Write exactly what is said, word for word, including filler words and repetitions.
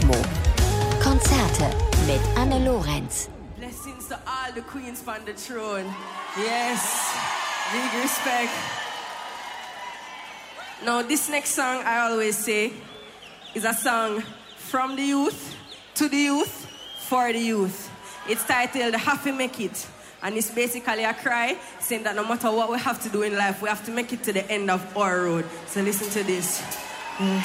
Cosmo. Konzerte mit Anne Lorenz. Blessings to all the queens on the throne. Yes, big respect. Now, this next song, I always say, is a song from the youth, to the youth, for the youth. It's titled Have to Make It. And it's basically a cry saying that no matter what we have to do in life, we have to make it to the end of our road. So listen to this. Mm.